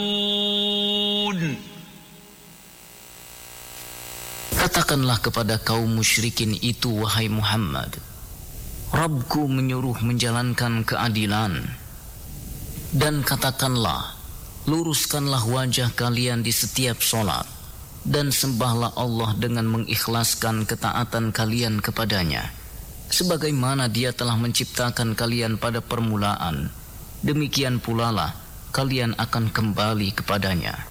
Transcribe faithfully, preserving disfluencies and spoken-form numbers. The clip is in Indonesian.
Katakanlah kepada kaum musyrikin itu, wahai Muhammad, Rabbku menyuruh menjalankan keadilan. Dan katakanlah, luruskanlah wajah kalian di setiap solat, dan sembahlah Allah dengan mengikhlaskan ketaatan kalian kepadanya, sebagaimana Dia telah menciptakan kalian pada permulaan. Demikian pula lah kalian akan kembali kepadanya.